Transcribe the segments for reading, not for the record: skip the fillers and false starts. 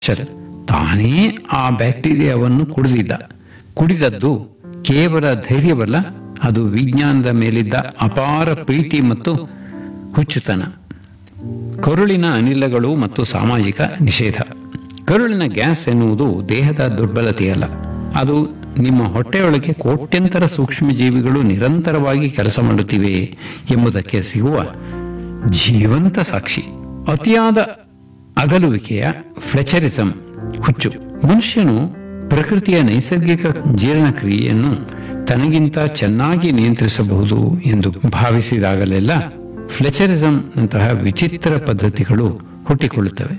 ತಾನೇ ಆ ಬ್ಯಾಕ್ಟೀರಿಯಾವನ್ನು ಕುಡಿದದ್ದು ಕೇವಲ ಧೈರ್ಯವಲ್ಲ, ಅದು ವಿಜ್ಞಾನದ ಮೇಲಿದ್ದ ಅಪಾರ ಪ್ರೀತಿ ಮತ್ತು ಹುಚ್ಚುತನ. ಕರುಳಿನ ಅನಿಲಗಳು ಮತ್ತು ಸಾಮಾಜಿಕ ನಿಷೇಧ. ಕರುಳಿನ ಗ್ಯಾಸ್ ಎನ್ನುವುದು ದೇಹದ ದುರ್ಬಲತೆಯಲ್ಲ, ಅದು ನಿಮ್ಮ ಹೊಟ್ಟೆಯೊಳಗೆ ಕೋಟ್ಯಂತರ ಸೂಕ್ಷ್ಮ ಜೀವಿಗಳು ನಿರಂತರವಾಗಿ ಕೆಲಸ ಮಾಡುತ್ತಿವೆ ಎಂಬುದಕ್ಕೆ ಸಿಗುವ ಜೀವಂತ ಸಾಕ್ಷಿ. ಅತಿಯಾದ ಅಗಲುವಿಕೆಯ ಫ್ಲೆಚರಿಸಂ ಹುಚ್ಚು. ಮನುಷ್ಯನು ಪ್ರಕೃತಿಯ ನೈಸರ್ಗಿಕ ಜೀರ್ಣಕ್ರಿಯೆಯನ್ನು ತನಗಿಂತ ಚೆನ್ನಾಗಿ ನಿಯಂತ್ರಿಸಬಹುದು ಎಂದು ಭಾವಿಸಿದಾಗಲೆಲ್ಲ ಫ್ಲೆಚರಿಸಂ ನಂತಹ ವಿಚಿತ್ರ ಪದ್ಧತಿಗಳು ಹುಟ್ಟಿಕೊಳ್ಳುತ್ತವೆ.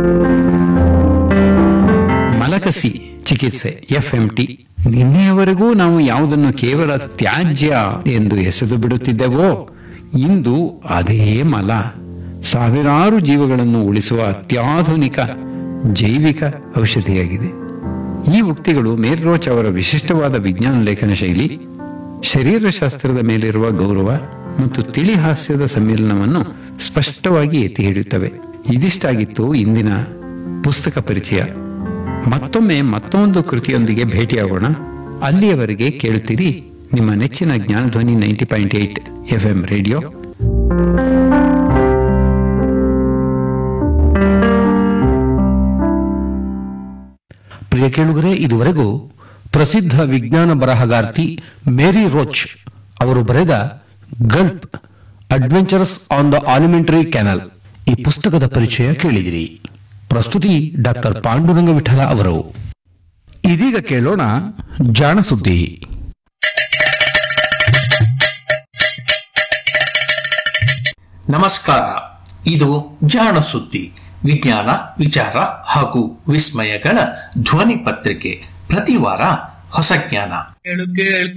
ಮಲಕಸಿ ಚಿಕಿತ್ಸೆ FMT. ನಿನ್ನೆಯವರೆಗೂ ನಾವು ಯಾವುದನ್ನು ಕೇವಲ ತ್ಯಾಜ್ಯ ಎಂದು ಎಸೆದು ಬಿಡುತ್ತಿದ್ದೆವೋ, ಇಂದು ಅದೇ ಮಲ ಸಾವಿರಾರು ಜೀವಗಳನ್ನು ಉಳಿಸುವ ಅತ್ಯಾಧುನಿಕ ಜೈವಿಕ ಔಷಧಿಯಾಗಿದೆ. ಈ ಉಕ್ತಿಗಳು ಮೇಲ್ರೋಚ್ ಅವರ ವಿಶಿಷ್ಟವಾದ ವಿಜ್ಞಾನ ಲೇಖನ ಶೈಲಿ, ಶರೀರಶಾಸ್ತ್ರದ ಮೇಲಿರುವ ಗೌರವ ಮತ್ತು ತಿಳಿ ಹಾಸ್ಯದ ಸಮ್ಮಿಲನವನ್ನು ಸ್ಪಷ್ಟವಾಗಿ ಎತ್ತಿ ಹಿಡಿಯುತ್ತವೆ. ಇದಿಷ್ಟಾಗಿತ್ತು ಇಂದಿನ ಪುಸ್ತಕ ಪರಿಚಯ. ಮತ್ತೊಂದು ಕೃತಿಯೊಂದಿಗೆ ಭೇಟಿಯಾಗೋಣ. ಅಲ್ಲಿಯವರೆಗೆ ಕೇಳುತ್ತೀರಿ ನಿಮ್ಮ ನೆಚ್ಚಿನ ಜ್ಞಾನಧ್ವನಿ 90.8 FM ರೇಡಿಯೋ. ಪ್ರಿಯ ಕೇಳುಗರೆ, ಇದುವರೆಗೂ ಪ್ರಸಿದ್ಧ ವಿಜ್ಞಾನ ಬರಹಗಾರ್ತಿ ಮೇರಿ ರೋಚ್ ಅವರು ಬರೆದ Gulf adventures on the ಆಲಿಮೆಂಟರಿ canal ಈ ಪುಸ್ತಕದ ಪರಿಚಯ ಕೇಳಿದಿರಿ. ಪ್ರಸ್ತುತಿ ಡಾಕ್ಟರ್ ಪಾಂಡುರಂಗ ವಿಠಲ ಅವರು. ಇದೀಗ ಕೇಳೋಣ ಜಾಣ ಸುದ್ದಿ. ನಮಸ್ಕಾರ. ಇದು ಜಾಣ ಸುದ್ದಿ, ವಿಜ್ಞಾನ, ವಿಚಾರ ಹಾಗೂ ವಿಸ್ಮಯಗಳ ಧ್ವನಿ ಪತ್ರಿಕೆ. ಪ್ರತಿ ವಾರ ಹೊಸ ಜ್ಞಾನ.